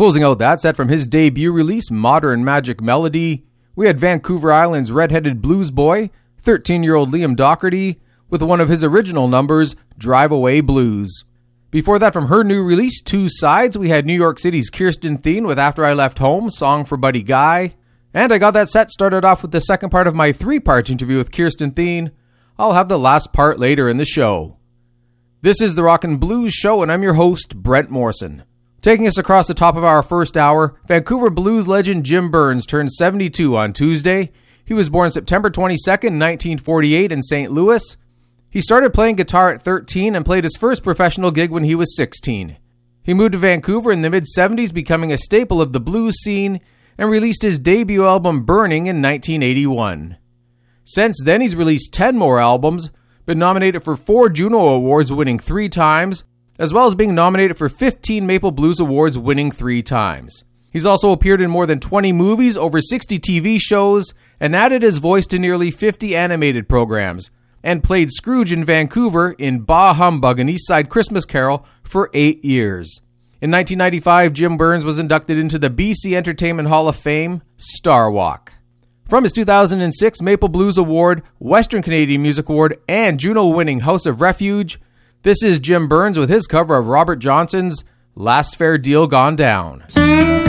Closing out that set from his debut release, Modern Magic Melody, we had Vancouver Island's redheaded blues boy, 13-year-old Liam Doherty, with one of his original numbers, Drive Away Blues. Before that, from her new release, Two Sides, we had New York City's Kirsten Thien with After I Left Home, Song for Buddy Guy. And I got that set started off with the second part of my 3-part interview with Kirsten Thien. I'll have the last part later in the show. This is the Rockin' Blues Show, and I'm your host, Brent Morrison. Taking us across the top of our first hour, Vancouver blues legend Jim Burns turned 72 on Tuesday. He was born September 22nd, 1948 in St. Louis. He started playing guitar at 13 and played his first professional gig when he was 16. He moved to Vancouver in the mid-70s, becoming a staple of the blues scene, and released his debut album Burning in 1981. Since then, he's released 10 more albums, been nominated for 4 Juno Awards, winning 3 times, as well as being nominated for 15 Maple Blues Awards, winning 3 times. He's also appeared in more than 20 movies, over 60 TV shows, and added his voice to nearly 50 animated programs, and played Scrooge in Vancouver in Bah Humbug, an East Side Christmas Carol, for 8 years. In 1995, Jim Burns was inducted into the BC Entertainment Hall of Fame, Star Walk. From his 2006 Maple Blues Award, Western Canadian Music Award, and Juno-winning House of Refuge, this is Jim Burns with his cover of Robert Johnson's Last Fair Deal Gone Down.